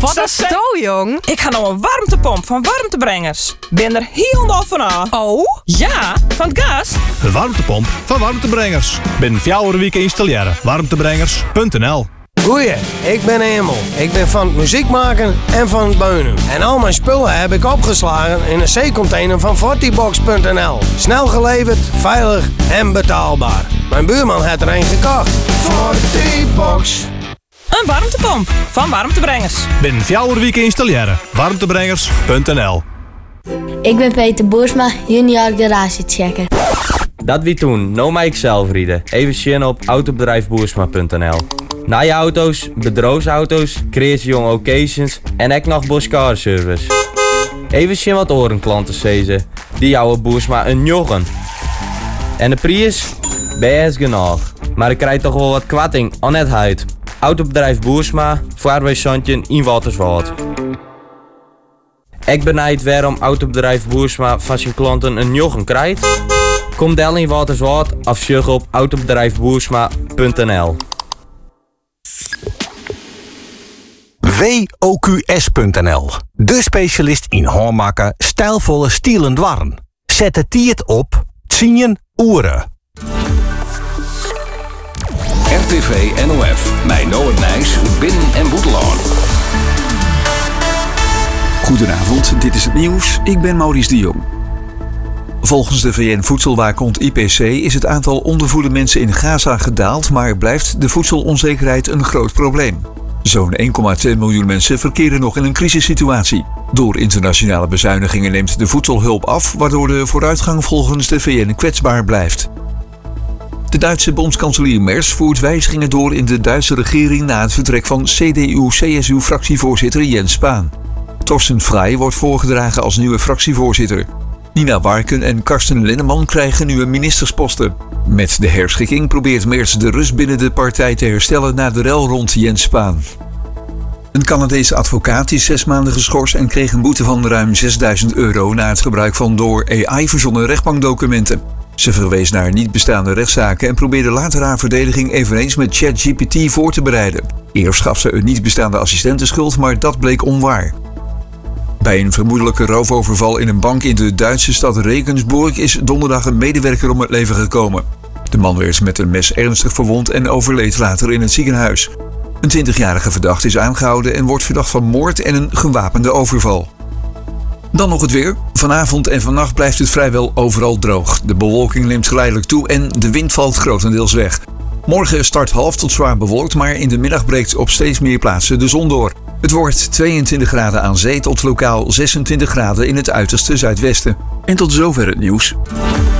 Wat een sto, jong. Ik ga nou een warmtepomp van Warmtebrengers. Ben er helemaal van af. Oh? Ja, van het gas. Een warmtepomp van Warmtebrengers. Binnen 4 weken installeren. Warmtebrengers.nl. Goeie, ik ben Emel. Ik ben van het muziek maken en van het beunen. En al mijn spullen heb ik opgeslagen in een C-container van Fortibox.nl. Snel geleverd, veilig en betaalbaar. Mijn buurman heeft er een gekocht. Fortibox. Een warmtepomp van Warmtebrengers. Binnen 4 weken installeren. Warmtebrengers.nl. Ik ben Peter Boersma, junior garagechecker. Dat wie toen, nou mij ik zelf rieden. Even zien op autobedrijfboersma.nl. Na je auto's, bedrijfsauto's, creatiejonge occasions en ook nog Boskar service. Even zien wat orenklanten zezen. Die jouwen Boersma een joggen. En de prijs? Best genoeg. Maar ik krijg toch wel wat kwatting aan het huid. Autobedrijf Boersma, Vaarweesandje in Waterswoud. Ik benijd waarom autobedrijf Boersma van zijn klanten een joggen krijgt. Kom del in Waterswoud of zoek op autobedrijfboersma.nl. WOQS.nl, de specialist in hoormaken, stijlvolle stielend waren. Zet het tiert op 10 uren. RTV NOF, bij Noord Nijs, Binnen en Boetelaan. Goedenavond, dit is het nieuws. Ik ben Maurice de Jong. Volgens de VN-voedselwaakhond IPC is het aantal ondervoede mensen in Gaza gedaald, maar blijft de voedselonzekerheid een groot probleem. Zo'n 1,2 miljoen mensen verkeren nog in een crisissituatie. Door internationale bezuinigingen neemt de voedselhulp af, waardoor de vooruitgang volgens de VN kwetsbaar blijft. De Duitse bondskanselier Merz voert wijzigingen door in de Duitse regering na het vertrek van CDU-CSU-fractievoorzitter Jens Spahn. Torsten Frey wordt voorgedragen als nieuwe fractievoorzitter. Nina Warken en Karsten Linneman krijgen nieuwe ministersposten. Met de herschikking probeert Merz de rust binnen de partij te herstellen na de rel rond Jens Spahn. Een Canadese advocaat is 6 maanden geschorst en kreeg een boete van ruim €6.000 na het gebruik van door AI verzonnen rechtbankdocumenten. Ze verwees naar niet bestaande rechtszaken en probeerde later haar verdediging eveneens met ChatGPT voor te bereiden. Eerst gaf ze een niet bestaande assistent de schuld, maar dat bleek onwaar. Bij een vermoedelijke roofoverval in een bank in de Duitse stad Regensburg is donderdag een medewerker om het leven gekomen. De man werd met een mes ernstig verwond en overleed later in het ziekenhuis. Een 20-jarige verdachte is aangehouden en wordt verdacht van moord en een gewapende overval. Dan nog het weer. Vanavond en vannacht blijft het vrijwel overal droog. De bewolking neemt geleidelijk toe en de wind valt grotendeels weg. Morgen start half tot zwaar bewolkt, maar in de middag breekt op steeds meer plaatsen de zon door. Het wordt 22 graden aan zee tot lokaal 26 graden in het uiterste zuidwesten. En tot zover het nieuws.